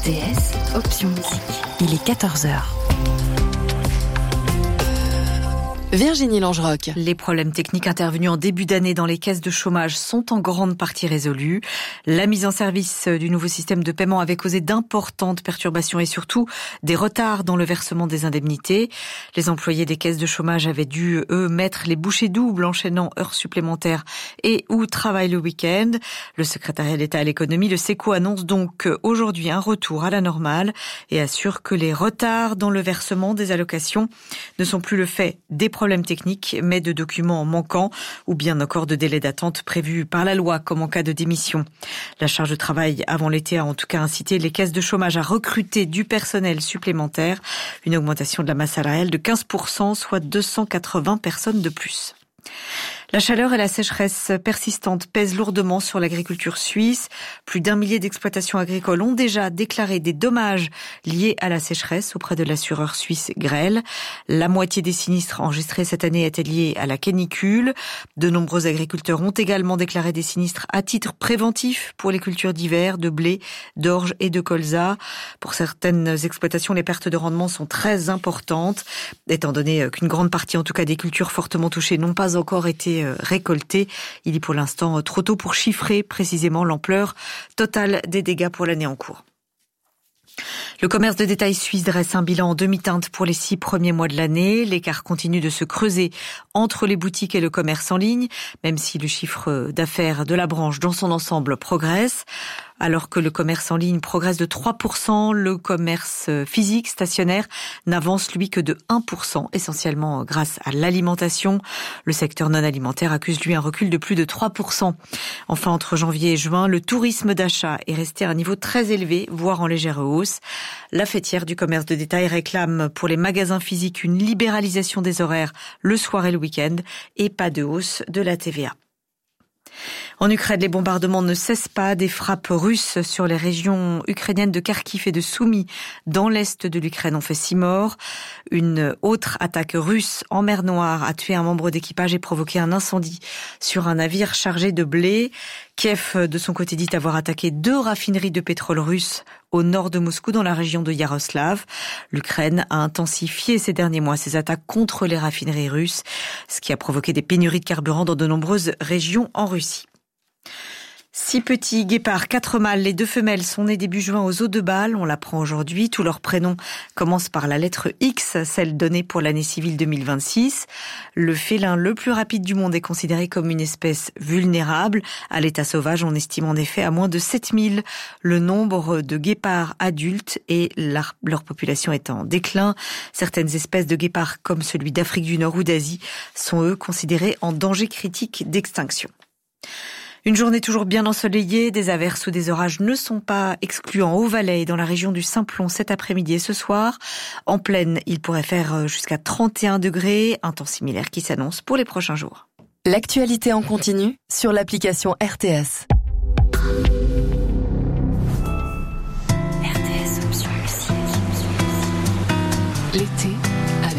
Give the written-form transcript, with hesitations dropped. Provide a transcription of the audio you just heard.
RTS, option musique. Il est 14h. Virginie Langerock. Les problèmes techniques intervenus en début d'année dans les caisses de chômage sont en grande partie résolus. La mise en service du nouveau système de paiement avait causé d'importantes perturbations et surtout des retards dans le versement des indemnités. Les employés des caisses de chômage avaient dû, eux, mettre les bouchées doubles, enchaînant heures supplémentaires et ou travail le week-end. Le secrétariat d'État à l'économie, le SECO, annonce donc aujourd'hui un retour à la normale et assure que les retards dans le versement des allocations ne sont plus le fait des problèmes techniques, mais de documents manquants ou bien encore de délais d'attente prévus par la loi, comme en cas de démission. La charge de travail avant l'été a en tout cas incité les caisses de chômage à recruter du personnel supplémentaire, une augmentation de la masse salariale de 15%, soit 280 personnes de plus. La chaleur et la sécheresse persistante pèsent lourdement sur l'agriculture suisse. Plus d'1 millier d'exploitations agricoles ont déjà déclaré des dommages liés à la sécheresse auprès de l'assureur suisse Grell. La moitié des sinistres enregistrés cette année étaient liés à la canicule. De nombreux agriculteurs ont également déclaré des sinistres à titre préventif pour les cultures d'hiver, de blé, d'orge et de colza. Pour certaines exploitations, les pertes de rendement sont très importantes, étant donné qu'une grande partie, en tout cas des cultures fortement touchées, n'ont pas encore été récoltées. Il est pour l'instant trop tôt pour chiffrer précisément l'ampleur totale des dégâts pour l'année en cours. Le commerce de détail suisse dresse un bilan en demi-teinte pour les 6 premiers mois de l'année. L'écart continue de se creuser entre les boutiques et le commerce en ligne, même si le chiffre d'affaires de la branche dans son ensemble progresse. Alors que le commerce en ligne progresse de 3%, le commerce physique stationnaire n'avance lui que de 1%, essentiellement grâce à l'alimentation. Le secteur non alimentaire accuse lui un recul de plus de 3%. Enfin, entre janvier et juin, le tourisme d'achat est resté à un niveau très élevé, voire en légère hausse. La fêtière du commerce de détail réclame pour les magasins physiques une libéralisation des horaires le soir et le week-end et pas de hausse de la TVA. En Ukraine, les bombardements ne cessent pas. Des frappes russes sur les régions ukrainiennes de Kharkiv et de Soumy dans l'est de l'Ukraine ont fait 6 morts. Une autre attaque russe en mer Noire a tué un membre d'équipage et provoqué un incendie sur un navire chargé de blé. Kiev, de son côté, dit avoir attaqué 2 raffineries de pétrole russes au nord de Moscou, dans la région de Yaroslav. L'Ukraine a intensifié ces derniers mois ses attaques contre les raffineries russes, ce qui a provoqué des pénuries de carburant dans de nombreuses régions en Russie. 6 petits guépards, 4 mâles, les 2 femelles sont nés début juin aux Eaux de Bâle. On l'apprend aujourd'hui. Tous leurs prénoms commencent par la lettre X, celle donnée pour l'année civile 2026. Le félin le plus rapide du monde est considéré comme une espèce vulnérable. À l'état sauvage, on estime en effet à moins de 7000 le nombre de guépards adultes et leur population est en déclin. Certaines espèces de guépards, comme celui d'Afrique du Nord ou d'Asie, sont eux considérés en danger critique d'extinction. Une journée toujours bien ensoleillée, des averses ou des orages ne sont pas exclus en Haut-Valais et dans la région du Simplon cet après-midi et ce soir. En plaine, il pourrait faire jusqu'à 31 degrés, un temps similaire qui s'annonce pour les prochains jours. L'actualité en continu sur l'application RTS. RTS option musique. L'été.